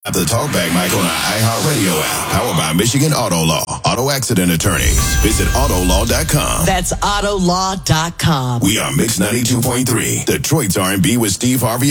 The Talkback Mic on our iHeartRadio app. Powered by Michigan Auto Law. Auto accident attorneys. Visit autolaw.com. That's autolaw.com. We are Mix 92.3. Detroit's R&B with Steve Harvey.